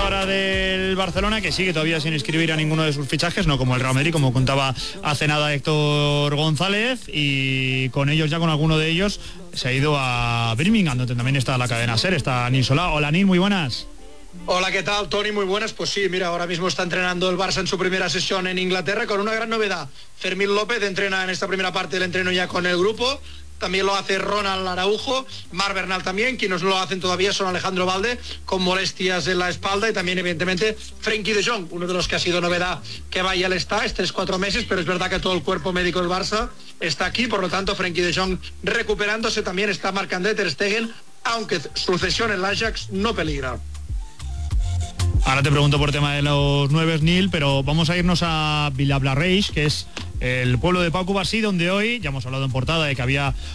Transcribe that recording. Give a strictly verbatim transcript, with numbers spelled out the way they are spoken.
ahora del Barcelona, que sigue todavía sin inscribir a ninguno de sus fichajes, no como el Real Madrid, como contaba hace nada Héctor González, y con ellos, ya con alguno de ellos, se ha ido a Birmingham, donde también está la cadena SER, está Nil Solá. Hola Nil, muy buenas. Hola, ¿qué tal, Tony? Muy buenas. Pues sí, mira, ahora mismo está entrenando el Barça en su primera sesión en Inglaterra con una gran novedad. Fermín López entrena en esta primera parte del entreno ya con el grupo. También lo hace Ronald Araujo, Mar Bernal también. Quienes no lo hacen todavía son Alejandro Valde, con molestias en la espalda, y también evidentemente Frenkie de Jong, uno de los que ha sido novedad que vaya al está, es tres cuatro meses, pero es verdad que todo el cuerpo médico del Barça está aquí, por lo tanto Frenkie de Jong recuperándose. También está Marc-André ter Stegen, aunque su cesión en el Ajax no peligra. Ahora te pregunto por tema de los nueves, Nil, pero vamos a irnos a Vilablareix, que es el pueblo de Pau Cubarsí, donde hoy, ya hemos hablado en portada de que había